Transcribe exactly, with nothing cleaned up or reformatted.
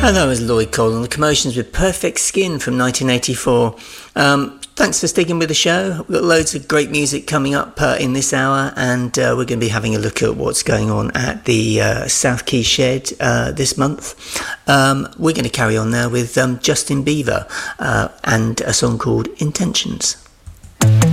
And that was Lloyd Cole and the Commotions with Perfect Skin from nineteen eighty-four. Um, thanks for sticking with the show. We've got loads of great music coming up uh, in this hour, and uh, we're going to be having a look at what's going on at the uh, South Key Shed uh, this month. Um, we're going to carry on now with um, Justin Bieber uh, and a song called Intentions.